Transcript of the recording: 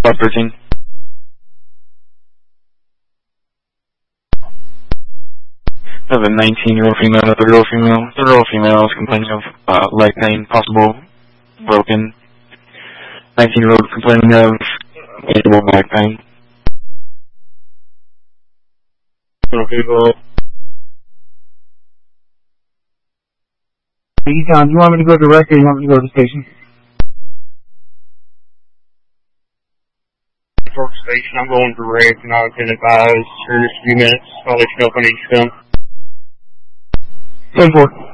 513. Of a 19-year-old female and a 30-year-old female. 30-year-old female is complaining of leg pain, possible broken. 19-year-old complaining of possible leg pain. John, do you want me to go direct or do you want me to go to the station? Station, I'm going direct and I can advise for just a few minutes. I'll let you know if I need to come. 10-4.